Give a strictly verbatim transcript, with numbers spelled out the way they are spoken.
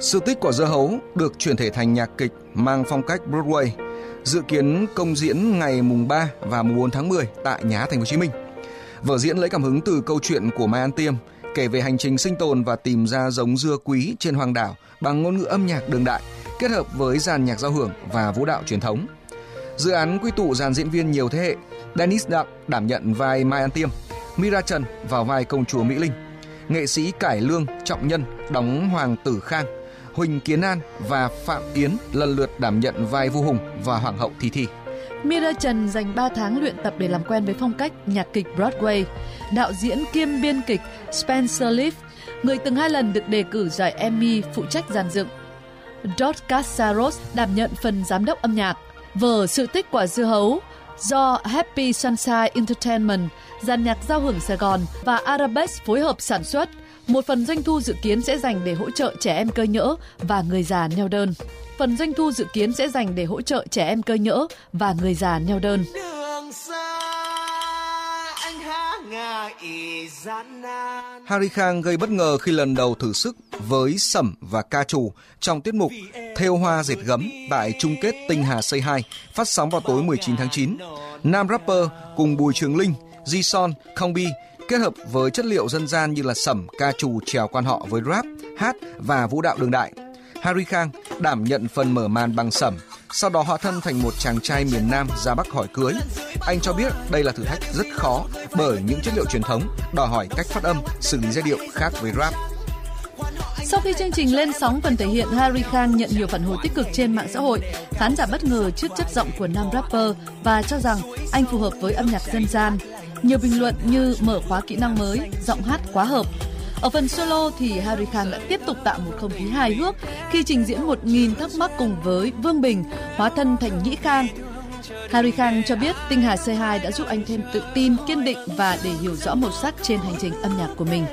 Sự tích của dưa hấu được chuyển thể thành nhạc kịch mang phong cách Broadway, dự kiến công diễn ngày mùng ba và mùng bốn tháng mười tại Nhà hát Thành phố Hồ Chí Minh. Vở diễn lấy cảm hứng từ câu chuyện của Mai An Tiêm, kể về hành trình sinh tồn và tìm ra giống dưa quý trên hoàng đảo bằng ngôn ngữ âm nhạc đương đại, kết hợp với dàn nhạc giao hưởng và vũ đạo truyền thống. Dự án quy tụ dàn diễn viên nhiều thế hệ: Dennis Đặng đảm nhận vai Mai An Tiêm, Mira Trần vào vai công chúa Mỹ Linh, nghệ sĩ cải lương Trọng Nhân đóng Hoàng tử Khang, Huỳnh Kiến An và Phạm Yến lần lượt đảm nhận vai vua Hùng và Hoàng hậu Thi Thi. Mira Trần dành ba tháng luyện tập để làm quen với phong cách nhạc kịch Broadway. Đạo diễn kiêm biên kịch Spencer Leaf, người từng hai lần được đề cử giải Emmy, phụ trách dàn dựng. George Casaros đảm nhận phần giám đốc âm nhạc. Vở Sự tích quả dưa hấu do Happy Sunshine Entertainment, dàn nhạc giao hưởng Sài Gòn và Arabesque phối hợp sản xuất. Một phần doanh thu dự kiến sẽ dành để hỗ trợ trẻ em cơ nhỡ và người già neo đơn. Phần doanh thu dự kiến sẽ dành để hỗ trợ trẻ em cơ nhỡ và người già neo đơn. Harry Khang gây bất ngờ khi lần đầu thử sức với Sẩm và ca trù trong tiết mục Thêu hoa dệt gấm tại chung kết Tinh Hà Say Hi phát sóng vào tối mười chín tháng chín. Nam rapper cùng Bùi Trường Linh, Ji-son, Kong Bi kết hợp với chất liệu dân gian như là sẩm, ca trù, chèo quan họ với rap, hát và vũ đạo đương đại. Harry Khang đảm nhận phần mở màn bằng sẩm, sau đó hóa thân thành một chàng trai miền Nam ra Bắc hỏi cưới. Anh cho biết đây là thử thách rất khó bởi những chất liệu truyền thống đòi hỏi cách phát âm, xử lý giai điệu khác với rap. Sau khi chương trình lên sóng phần thể hiện, Harry Khang nhận nhiều phản hồi tích cực trên mạng xã hội. Khán giả bất ngờ trước chất giọng của nam rapper và cho rằng anh phù hợp với âm nhạc dân gian. Nhiều bình luận như mở khóa kỹ năng mới, giọng hát quá hợp. Ở phần solo thì Harry Khang đã tiếp tục tạo một không khí hài hước khi trình diễn một nghìn thắc mắc cùng với Vương Bình hóa thân thành Nhĩ Khang. Harry Khang cho biết Tinh Hà Say Hi đã giúp anh thêm tự tin, kiên định và để hiểu rõ màu sắc trên hành trình âm nhạc của mình.